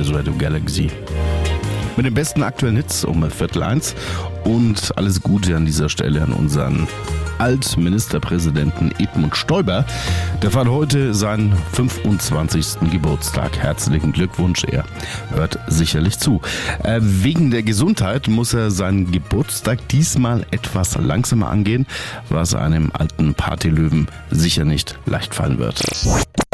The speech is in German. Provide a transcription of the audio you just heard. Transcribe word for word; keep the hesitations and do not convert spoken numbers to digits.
Base Radio Galaxy. Mit den besten aktuellen Hits um Viertel eins und alles Gute an dieser Stelle an unseren Altministerpräsidenten Edmund Stoiber. Der feiert heute seinen fünfundzwanzigsten Geburtstag. Herzlichen Glückwunsch, er hört sicherlich zu. Äh, wegen der Gesundheit muss er seinen Geburtstag diesmal etwas langsamer angehen, was einem alten Partylöwen sicher nicht leicht fallen wird.